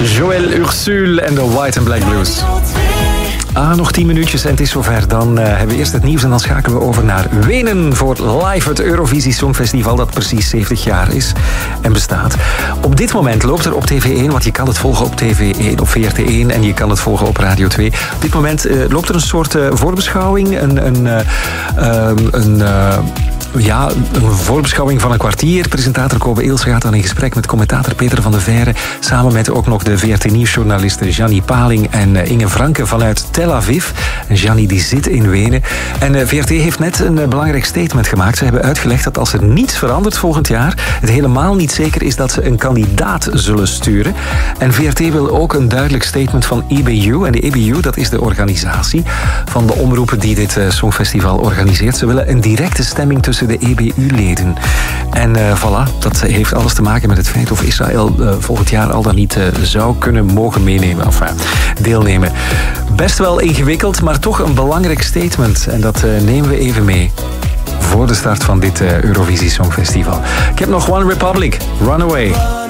Joël Ursule en de White and Black Blues. Nog 10 minuutjes en het is zover. Dan hebben we eerst het nieuws en dan schakelen we over naar Wenen voor live het Eurovisie Songfestival dat precies 70 jaar is en bestaat. Op dit moment loopt er op TV1, want je kan het volgen op TV1, op VRT1 en je kan het volgen op Radio 2. Op dit moment loopt er een soort voorbeschouwing, een voorbeschouwing van een kwartier. Presentator Kobe Ilse gaat dan in gesprek met commentator Peter van de Veire, samen met ook nog de VRT-nieuwsjournalisten Gianni Paling en Inge Franke vanuit Tel Aviv. En Gianni die zit in Wenen. En VRT heeft net een belangrijk statement gemaakt. Ze hebben uitgelegd dat als er niets verandert volgend jaar, het helemaal niet zeker is dat ze een kandidaat zullen sturen. En VRT wil ook een duidelijk statement van EBU. En de EBU, dat is de organisatie van de omroepen die dit Songfestival organiseert. Ze willen een directe stemming tussen de EBU-leden. En voilà, dat heeft alles te maken met het feit of Israël volgend jaar al dan niet zou kunnen mogen meenemen, of deelnemen. Best wel ingewikkeld, maar toch een belangrijk statement. En dat nemen we even mee voor de start van dit Eurovisie Songfestival. Ik heb nog One Republic, Runaway.